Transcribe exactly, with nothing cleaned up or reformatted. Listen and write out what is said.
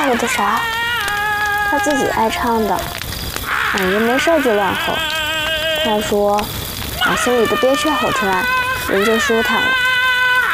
在乎的啥？他自己爱唱的，俺爷没事就乱吼。他说，把心里的憋屈吼出来，人就舒坦了。